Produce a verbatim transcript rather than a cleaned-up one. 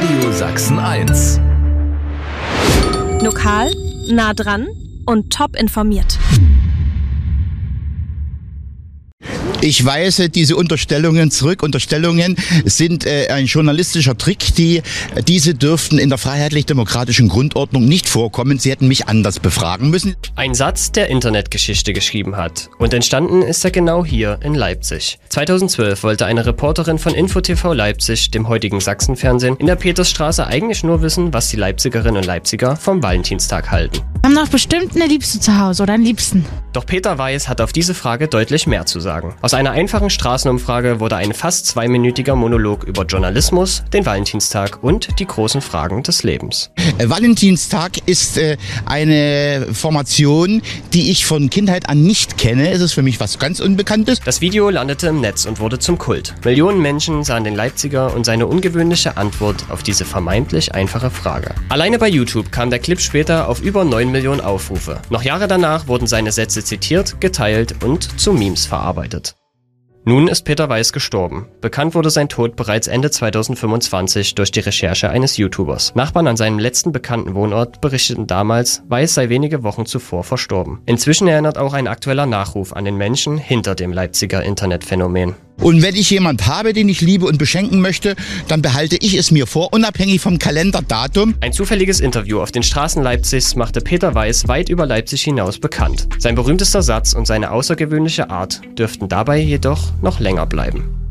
Radio Sachsen eins. Lokal, nah dran und top informiert. Ich weise diese Unterstellungen zurück. Unterstellungen sind äh, ein journalistischer Trick. Die, diese dürften in der freiheitlich-demokratischen Grundordnung nicht vorkommen. Sie hätten mich anders befragen müssen. Ein Satz, der Internetgeschichte geschrieben hat. Und entstanden ist er genau hier in Leipzig. zweitausendzwölf wollte eine Reporterin von InfoTV Leipzig, dem heutigen Sachsenfernsehen, in der Petersstraße eigentlich nur wissen, was die Leipzigerinnen und Leipziger vom Valentinstag halten. Wir haben doch bestimmt eine Liebste zu Hause oder einen Liebsten. Doch Peter Weiß hat auf diese Frage deutlich mehr zu sagen. Aus einer einfachen Straßenumfrage wurde ein fast zweiminütiger Monolog über Journalismus, den Valentinstag und die großen Fragen des Lebens. Äh, Valentinstag ist äh, eine Formation, die ich von Kindheit an nicht kenne. Es ist für mich was ganz Unbekanntes. Das Video landete im Netz und wurde zum Kult. Millionen Menschen sahen den Leipziger und seine ungewöhnliche Antwort auf diese vermeintlich einfache Frage. Alleine bei YouTube kam der Clip später auf über neun Millionen Aufrufe. Noch Jahre danach wurden seine Sätze zitiert, geteilt und zu Memes verarbeitet. Nun ist Peter Weiß gestorben. Bekannt wurde sein Tod bereits Ende zweitausendfünfundzwanzig durch die Recherche eines YouTubers. Nachbarn an seinem letzten bekannten Wohnort berichteten damals, Weiß sei wenige Wochen zuvor verstorben. Inzwischen erinnert auch ein aktueller Nachruf an den Menschen hinter dem Leipziger Internetphänomen. Und wenn ich jemand habe, den ich liebe und beschenken möchte, dann behalte ich es mir vor, unabhängig vom Kalenderdatum. Ein zufälliges Interview auf den Straßen Leipzigs machte Peter Weiß weit über Leipzig hinaus bekannt. Sein berühmtester Satz und seine außergewöhnliche Art dürften dabei jedoch noch länger bleiben.